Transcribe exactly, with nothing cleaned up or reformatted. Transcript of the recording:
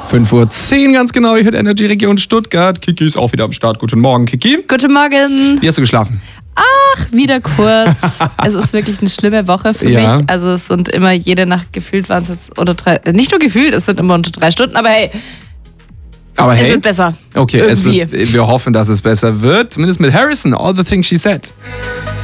fünf Uhr zehn ganz genau, ihr hört Energy Region Stuttgart. Kiki ist auch wieder am Start. Guten Morgen, Kiki. Guten Morgen. Wie hast du geschlafen? Ach, wieder kurz. Es ist wirklich eine schlimme Woche für Ja. mich. Also es sind immer jede Nacht gefühlt waren es jetzt unter drei, nicht nur gefühlt, es sind immer unter drei Stunden, aber hey, Aber es hey, wird besser. okay, es Irgendwie. wird, wir hoffen, dass es besser wird. Zumindest mit Harrison, All the Things She Said.